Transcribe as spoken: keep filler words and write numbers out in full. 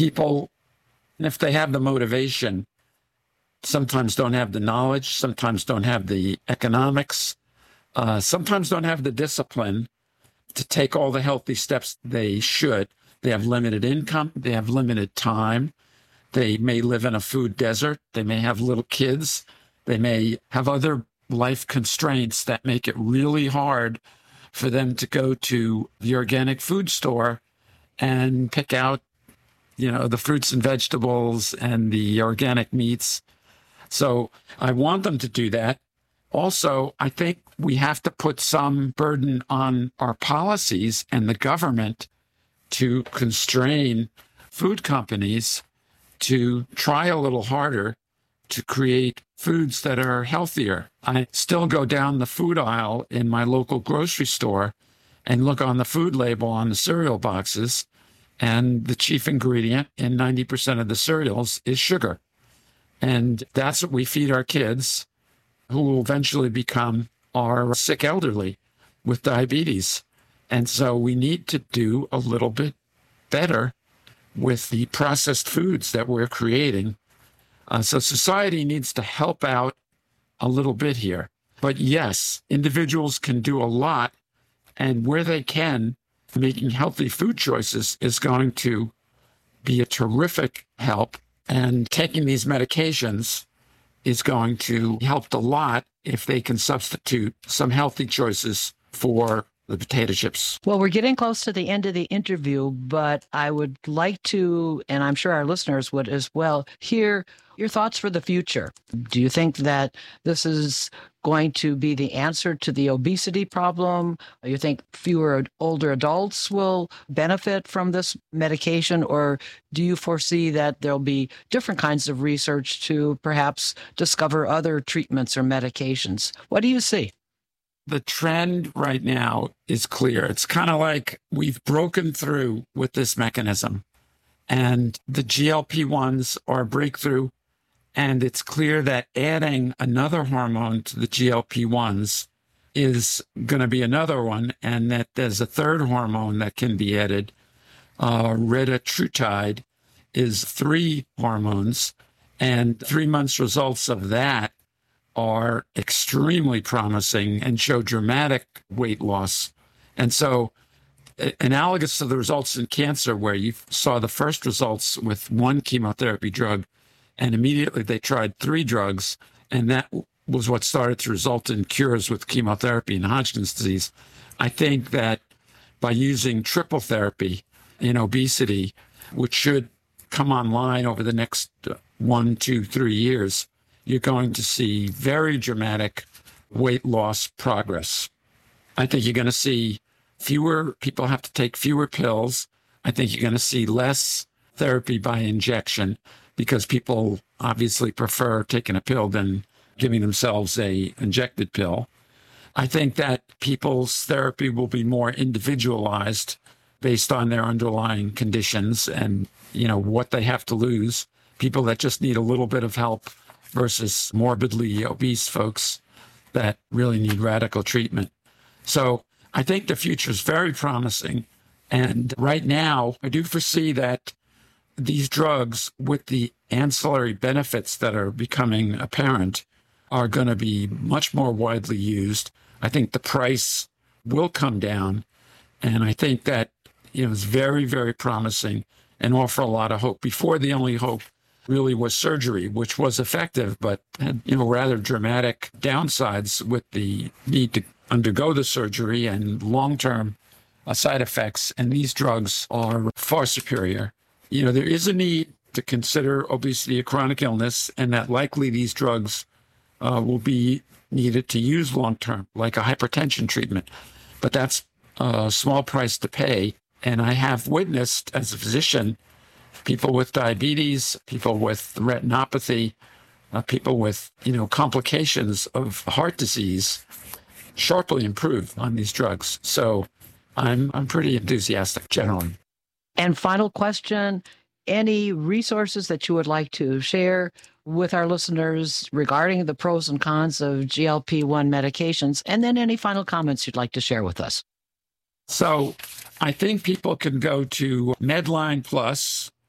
people, if they have the motivation, sometimes don't have the knowledge, sometimes don't have the economics, uh, sometimes don't have the discipline to take all the healthy steps they should. They have limited income, they have limited time, they may live in a food desert, they may have little kids, they may have other life constraints that make it really hard for them to go to the organic food store and pick out, you know, the fruits and vegetables and the organic meats. So I want them to do that. Also, I think we have to put some burden on our policies and the government to constrain food companies to try a little harder to create foods that are healthier. I still go down the food aisle in my local grocery store and look on the food label on the cereal boxes, and the chief ingredient in ninety percent of the cereals is sugar. And that's what we feed our kids, who will eventually become our sick elderly with diabetes. And so we need to do a little bit better with the processed foods that we're creating. Uh, so society needs to help out a little bit here. But yes, individuals can do a lot, and where they can, making healthy food choices is going to be a terrific help. And taking these medications is going to help a lot if they can substitute some healthy choices for the potato chips. Well, we're getting close to the end of the interview, but I would like to, and I'm sure our listeners would as well, hear your thoughts for the future. Do you think that this is going to be the answer to the obesity problem? You think fewer older adults will benefit from this medication? Or do you foresee that there'll be different kinds of research to perhaps discover other treatments or medications? What do you see? The trend right now is clear. It's kind of like we've broken through with this mechanism, and the G L P ones are a breakthrough. And it's clear that adding another hormone to the G L P ones is going to be another one, and that there's a third hormone that can be added. Uh, retatrutide is three hormones, and three months results of that are extremely promising and show dramatic weight loss. And so analogous to the results in cancer, where you saw the first results with one chemotherapy drug, and immediately they tried three drugs, and that was what started to result in cures with chemotherapy in Hodgkin's disease. I think that by using triple therapy in obesity, which should come online over the next one, two, three years, you're going to see very dramatic weight loss progress. I think you're going to see fewer people have to take fewer pills. I think you're going to see less therapy by injection, because people obviously prefer taking a pill than giving themselves a injected pill. I think that people's therapy will be more individualized based on their underlying conditions and, you know, what they have to lose. People that just need a little bit of help versus morbidly obese folks that really need radical treatment. So I think the future is very promising. And right now, I do foresee that these drugs, with the ancillary benefits that are becoming apparent, are going to be much more widely used. I think the price will come down. And I think that, you know, it's very, very promising and offer a lot of hope. Before, the only hope really was surgery, which was effective, but had, you know, rather dramatic downsides with the need to undergo the surgery and long-term uh, side effects. And these drugs are far superior. You know, there is a need to consider obesity a chronic illness, and that likely these drugs uh, will be needed to use long-term, like a hypertension treatment. But that's a small price to pay. And I have witnessed, as a physician, people with diabetes, people with retinopathy, uh, people with, you know, complications of heart disease sharply improve on these drugs. So I'm I'm pretty enthusiastic generally. And final question, any resources that you would like to share with our listeners regarding the pros and cons of G L P one medications, and then any final comments you'd like to share with us? So I think people can go to Medline Plus,